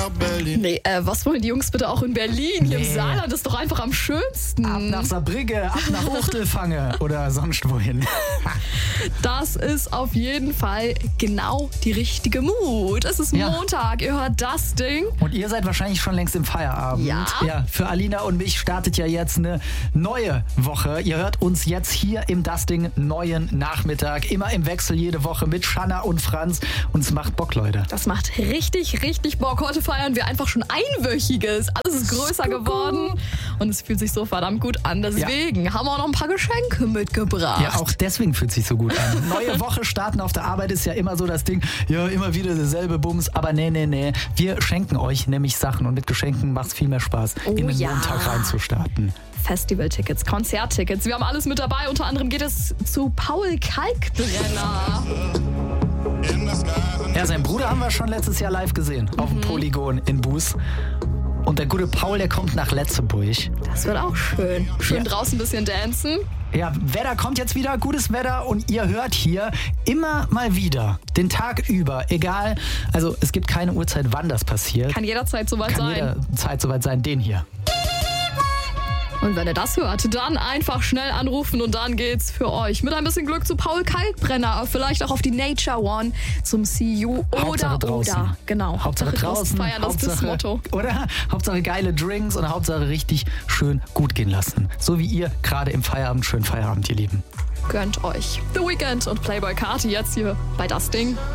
nach Berlin. Nee, was wollen die Jungs bitte auch in Berlin? Hier im Saarland ist doch einfach am schönsten. Ab nach Saarbrücke, ab nach Uchtelfange oder sonst wohin. Das ist auf jeden Fall genau die richtige Mut. Es ist Montag, ihr hört das Ding. Und ihr seid wahrscheinlich schon längst im Feierabend. Ja. Für Alina und mich startet ja jetzt eine neue Woche. Ihr hört uns jetzt hier im Das Ding neuen Nachmittag. Immer im Wechsel jede Woche mit Shanna und Franz. Und es macht Bock, Leute. Das macht richtig, richtig Bock. Heute feiern wir einfach schon Einwöchiges. Alles ist größer geworden und es fühlt sich so verdammt gut an. Deswegen haben wir auch noch ein paar Geschenke mitgebracht. Ja, auch deswegen fühlt es sich so gut an. Neue Woche starten auf der Arbeit ist ja immer so das Ding. Ja, immer wieder derselbe Bums. Aber nee. Wir schenken euch nämlich Sachen und mit Geschenken macht es viel mehr Spaß, in den Montag reinzustarten. Festivaltickets, Konzerttickets. Wir haben alles mit dabei. Unter anderem geht es zu Paul Kalkbrenner. Ja, seinen Bruder haben wir schon letztes Jahr live gesehen. Auf dem Polygon in Buß. Und der gute Paul, der kommt nach Letzeburg. Das wird auch schön. Schön draußen ein bisschen dancen. Ja, Wetter kommt jetzt wieder, gutes Wetter und ihr hört hier immer mal wieder, den Tag über, egal, also es gibt keine Uhrzeit, wann das passiert. Kann jederzeit soweit sein. Kann jederzeit soweit sein, den hier. Und wenn ihr das hört, dann einfach schnell anrufen und dann geht's für euch mit ein bisschen Glück zu Paul Kalkbrenner, vielleicht auch auf die Nature One zum See You Hauptsache draußen. Oder. Genau. Hauptsache draußen feiern, das ist das Motto. Oder? Hauptsache geile Drinks und Hauptsache richtig schön gut gehen lassen. So wie ihr gerade im Feierabend. Schönen Feierabend, ihr Lieben. Gönnt euch. The Weeknd und Playboy Carti jetzt hier bei Das Ding.